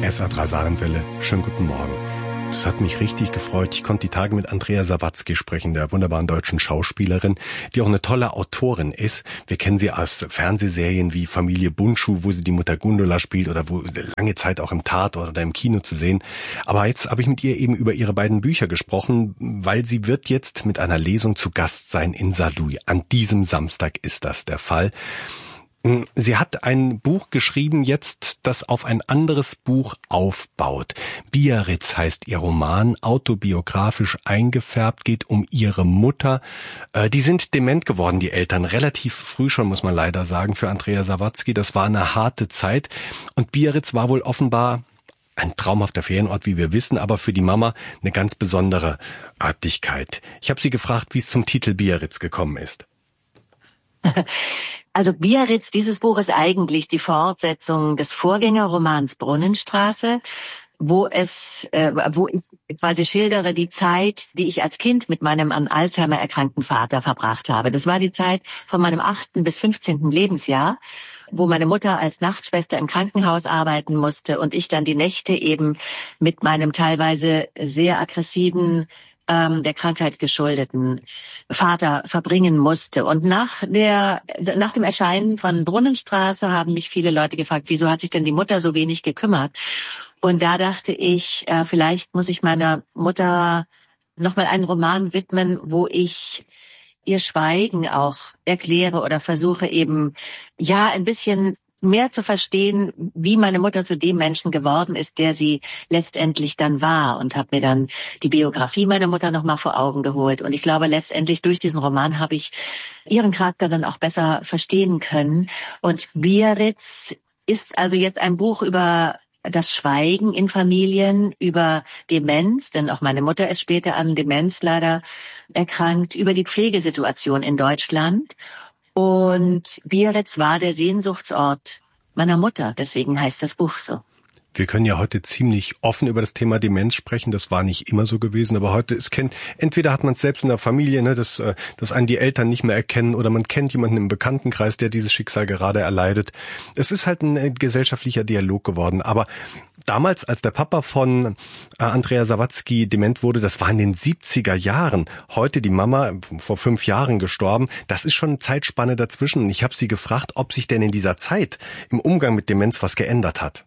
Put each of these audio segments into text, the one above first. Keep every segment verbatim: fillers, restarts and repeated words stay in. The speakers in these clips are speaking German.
S A drei Saarlandwelle, schönen guten Morgen. Es hat mich richtig gefreut. Ich konnte die Tage mit Andrea Sawatzki sprechen, der wunderbaren deutschen Schauspielerin, die auch eine tolle Autorin ist. Wir kennen sie aus Fernsehserien wie Familie Bundschuh, wo sie die Mutter Gundula spielt oder wo lange Zeit auch im Tatort oder im Kino zu sehen. Aber jetzt habe ich mit ihr eben über ihre beiden Bücher gesprochen, weil sie wird jetzt mit einer Lesung zu Gast sein in Saarlouis. An diesem Samstag ist das der Fall. Sie hat ein Buch geschrieben jetzt, das auf ein anderes Buch aufbaut. Biarritz heißt ihr Roman, autobiografisch eingefärbt, geht um ihre Mutter. Äh, die sind dement geworden, die Eltern, relativ früh schon, muss man leider sagen, für Andrea Sawatzki. Das war eine harte Zeit. Und Biarritz war wohl offenbar ein traumhafter Ferienort, wie wir wissen, aber für die Mama eine ganz besondere Örtlichkeit. Ich habe sie gefragt, wie es zum Titel Biarritz gekommen ist. Also Biarritz, dieses Buch ist eigentlich die Fortsetzung des Vorgängerromans Brunnenstraße, wo es, äh, wo ich quasi schildere die Zeit, die ich als Kind mit meinem an Alzheimer erkrankten Vater verbracht habe. Das war die Zeit von meinem achten bis fünfzehnten Lebensjahr, wo meine Mutter als Nachtschwester im Krankenhaus arbeiten musste und ich dann die Nächte eben mit meinem teilweise sehr aggressiven, der Krankheit geschuldeten Vater verbringen musste. Und nach der, nach dem Erscheinen von Brunnenstraße haben mich viele Leute gefragt, wieso hat sich denn die Mutter so wenig gekümmert? Und da dachte ich, äh, vielleicht muss ich meiner Mutter nochmal einen Roman widmen, wo ich ihr Schweigen auch erkläre oder versuche eben, ja, ein bisschen mehr zu verstehen, wie meine Mutter zu dem Menschen geworden ist, der sie letztendlich dann war, und habe mir dann die Biografie meiner Mutter noch mal vor Augen geholt. Und ich glaube, letztendlich durch diesen Roman habe ich ihren Charakter dann auch besser verstehen können. Und Biarritz ist also jetzt ein Buch über das Schweigen in Familien, über Demenz, denn auch meine Mutter ist später an Demenz leider erkrankt, über die Pflegesituation in Deutschland. Und Biarritz war der Sehnsuchtsort meiner Mutter, deswegen heißt das Buch so. Wir können ja heute ziemlich offen über das Thema Demenz sprechen. Das war nicht immer so gewesen, aber heute ist kennt. Entweder hat man es selbst in der Familie, ne, dass, dass einen die Eltern nicht mehr erkennen, oder man kennt jemanden im Bekanntenkreis, der dieses Schicksal gerade erleidet. Es ist halt ein gesellschaftlicher Dialog geworden. Aber damals, als der Papa von Andrea Sawatzki dement wurde, das war in den siebziger Jahren. Heute die Mama, vor fünf Jahren gestorben. Das ist schon eine Zeitspanne dazwischen. Und ich habe sie gefragt, ob sich denn in dieser Zeit im Umgang mit Demenz was geändert hat.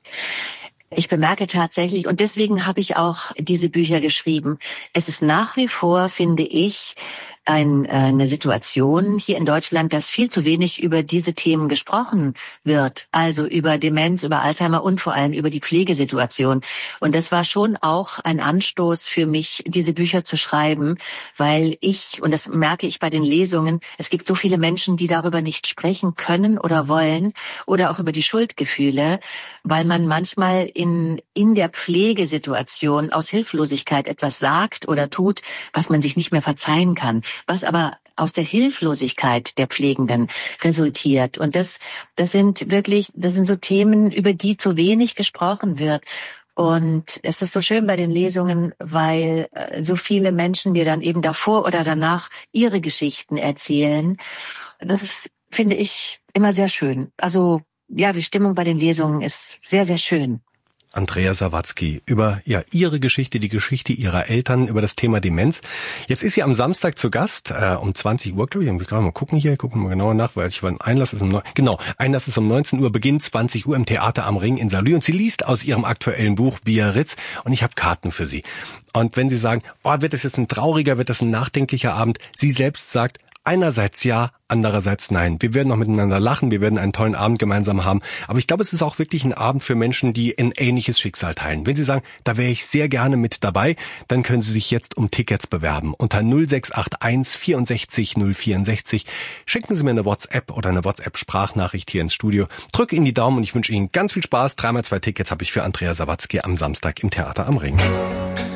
Ich bemerke tatsächlich, und deswegen habe ich auch diese Bücher geschrieben, es ist nach wie vor, finde ich, ein, eine Situation hier in Deutschland, dass viel zu wenig über diese Themen gesprochen wird. Also über Demenz, über Alzheimer und vor allem über die Pflegesituation. Und das war schon auch ein Anstoß für mich, diese Bücher zu schreiben, weil ich, und das merke ich bei den Lesungen, es gibt so viele Menschen, die darüber nicht sprechen können oder wollen, oder auch über die Schuldgefühle, weil man manchmal in, in der Pflegesituation aus Hilflosigkeit etwas sagt oder tut, was man sich nicht mehr verzeihen kann, was aber aus der Hilflosigkeit der Pflegenden resultiert. Und das, das sind wirklich, das sind so Themen, über die zu wenig gesprochen wird. Und es ist so schön bei den Lesungen, weil so viele Menschen dir dann eben davor oder danach ihre Geschichten erzählen. Das ist, finde ich, immer sehr schön. Also, ja, die Stimmung bei den Lesungen ist sehr, sehr schön. Andrea Sawatzki über ja ihre Geschichte, die Geschichte ihrer Eltern, über das Thema Demenz. Jetzt ist sie am Samstag zu Gast, äh, um zwanzig Uhr, glaube ich. Ich gerade mal gucken hier, gucken wir mal genauer nach, weil ich war ein Einlass ist um neun, genau, Einlass ist um neunzehn Uhr, Beginn zwanzig Uhr im Theater am Ring in Saarlouis, und sie liest aus ihrem aktuellen Buch Biarritz, und ich habe Karten für sie. Und wenn Sie sagen, oh, wird das jetzt ein trauriger, wird das ein nachdenklicher Abend, sie selbst sagt, einerseits ja, andererseits nein. Wir werden noch miteinander lachen, wir werden einen tollen Abend gemeinsam haben. Aber ich glaube, es ist auch wirklich ein Abend für Menschen, die ein ähnliches Schicksal teilen. Wenn Sie sagen, da wäre ich sehr gerne mit dabei, dann können Sie sich jetzt um Tickets bewerben. Unter null sechs acht eins vierundsechzig null vierundsechzig schicken Sie mir eine WhatsApp oder eine WhatsApp-Sprachnachricht hier ins Studio. Drücke Ihnen die Daumen und ich wünsche Ihnen ganz viel Spaß. Dreimal zwei Tickets habe ich für Andrea Sawatzki am Samstag im Theater am Ring.